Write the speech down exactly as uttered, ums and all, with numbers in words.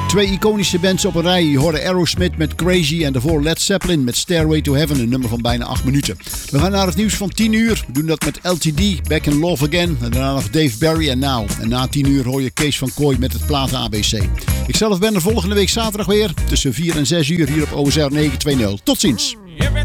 Twee iconische bands op een rij. Je hoorde Aerosmith met Crazy en daarvoor Led Zeppelin met Stairway to Heaven, een nummer van bijna acht minuten. We gaan naar het nieuws van tien uur. We doen dat met L T D, Back in Love Again. En daarna nog Dave Barry en Now. En na tien uur hoor je Kees van Kooi met het platen A B C. Ikzelf ben er volgende week zaterdag weer tussen vier en zes uur hier op O S R negen twintig. Tot ziens.